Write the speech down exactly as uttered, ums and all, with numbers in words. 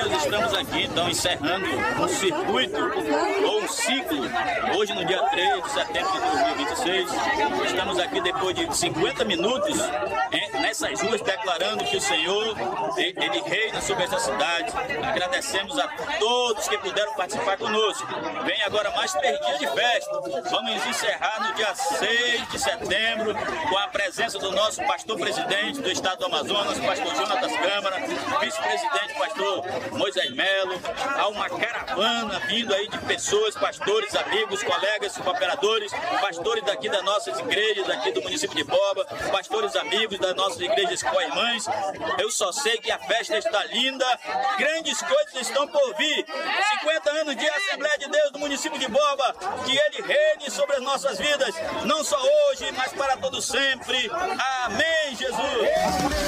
Deus, estamos aqui então encerrando um circuito ou um ciclo, hoje no dia três de setembro de dois mil e vinte e seis. Estamos aqui depois de cinquenta minutos hein, nessas ruas declarando que o Senhor, Ele reina sobre essa cidade. Agradecemos a todos que puderam participar conosco. Vem agora mais três dias de festa. Vamos encerrar no dia seis de setembro com a presença do nosso pastor presidente do estado do Amazonas, pastor Jonatas Câmara, vice-presidente pastor Moisés Melo. Há uma caravana vindo aí de pessoas, pastores, amigos, colegas, cooperadores, pastores daqui das nossas igrejas, aqui do município de Boba, pastores amigos das nossas igrejas co-irmãs. Eu só sei que a festa está linda, grandes coisas estão por vir. cinquenta anos de Assembleia de Deus do município de Boba, que Ele reine sobre as nossas vidas, não só hoje, mas para todo sempre. Amém, Jesus!